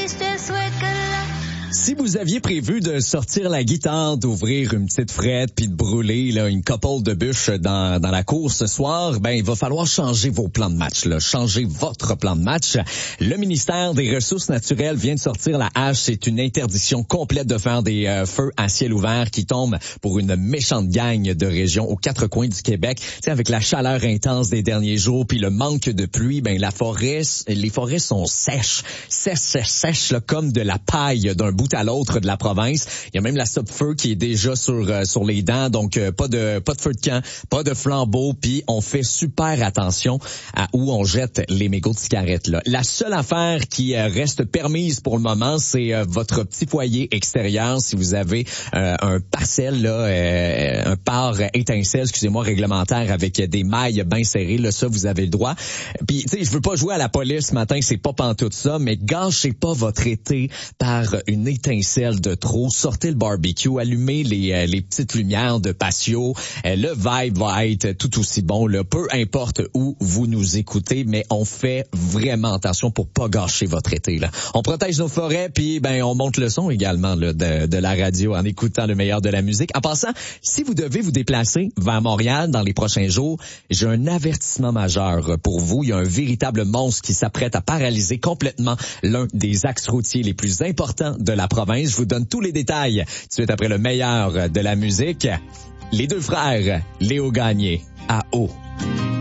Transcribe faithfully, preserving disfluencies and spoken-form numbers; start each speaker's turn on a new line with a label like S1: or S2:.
S1: je te souhaite que la...
S2: Si vous aviez prévu de sortir la guitare, d'ouvrir une petite frette puis de brûler là une couple de bûches dans dans la cour ce soir, ben il va falloir changer vos plans de match là, changer votre plan de match. Le ministère des Ressources naturelles vient de sortir la hache, c'est une interdiction complète de faire des euh, feux à ciel ouvert qui tombent pour une méchante gang de régions aux quatre coins du Québec. Tu sais, avec la chaleur intense des derniers jours puis le manque de pluie, ben la forêt, les forêts sont sèches, sèches, sèches, sèches là, comme de la paille d'un bout à l'autre de la province. Il y a même la stop-feu qui est déjà sur euh, sur les dents, donc euh, pas de pas de feu de camp, pas de flambeau, puis on fait super attention à où on jette les mégots de cigarettes là. La seule affaire qui euh, reste permise pour le moment, c'est euh, votre petit foyer extérieur. Si vous avez euh, un parcelle là, euh, un par étincelle, excusez-moi, réglementaire avec des mailles bien serrées, là, ça vous avez le droit. Puis tu sais, je veux pas jouer à la police ce matin, c'est pas pantoute ça, mais gâchez pas votre été par une étincelle de trop. Sortez le barbecue, allumez les euh, les petites lumières de patio. Euh, le vibe va être tout aussi bon, là, peu importe où vous nous écoutez, mais on fait vraiment attention pour pas gâcher votre été là. On protège nos forêts, puis ben on monte le son également là, de, de la radio en écoutant le meilleur de la musique. En passant, si vous devez vous déplacer vers Montréal dans les prochains jours, j'ai un avertissement majeur pour vous. Il y a un véritable monstre qui s'apprête à paralyser complètement l'un des axes routiers les plus importants de la province. Je vous donne tous les détails tout de suite après le meilleur de la musique. Les deux frères Léo Gagné à Haut.